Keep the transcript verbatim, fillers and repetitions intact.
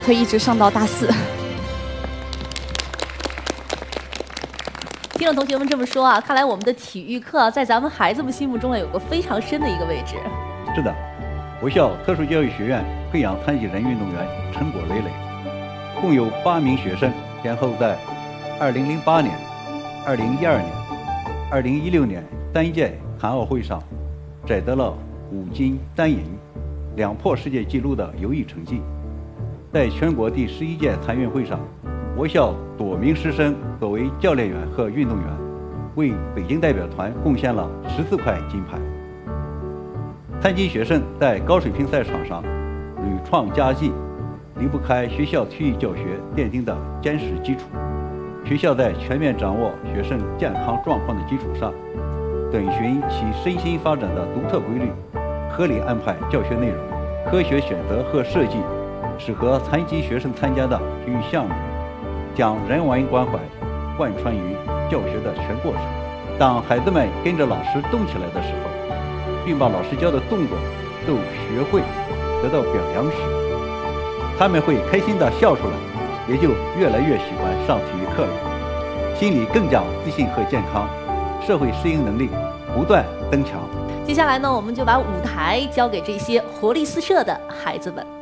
会一直上到大四。 听了同学们这么说啊，看来我们的体育课在咱们孩子们心目中啊有个非常深的一个位置。 是的，我校特殊教育学院培养残疾人运动员成果累累，共有八名学生先后在二零零八年、二零一二年、二零一六年三届残奥会上摘得了五金三银，两破世界纪录的优异成绩。在全国第十一届残运会上，我校多名师生作为教练员和运动员，为北京代表团贡献了十四块金牌。残疾学生在高水平赛场上屡创佳绩，离不开学校体育教学奠定的坚实基础。学校在全面掌握学生健康状况的基础上，遵循其身心发展的独特规律，合理安排教学内容，科学选择和设计适合残疾学生参加的体育项目，将人文关怀贯穿于教学的全过程。当孩子们跟着老师动起来的时候，并把老师教的动作都学会得到表扬时，他们会开心地笑出来，也就越来越喜欢上体育课了，心里更加自信和健康，社会适应能力不断增强。 接下来呢，我们就把舞台交给这些活力四射的孩子们。